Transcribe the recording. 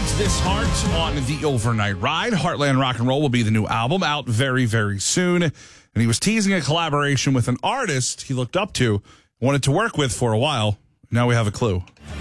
This Heart on the Overnight Ride. Heartland Rock and Roll will be the new album out very, very soon. And he was teasing a collaboration with an artist he looked up to, wanted to work with for a while. Now we have a clue.